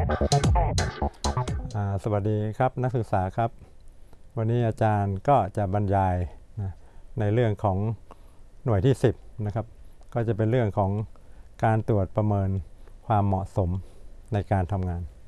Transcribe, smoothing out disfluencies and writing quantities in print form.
สวัสดีครับนักศึกษาครับวันนี้อาจารย์ก็จะบรรยายในเรื่องของหน่วยที่10นะครับก็จะเป็นเรื่องของการตรวจประเมินความเหมาะสมในการทำงาน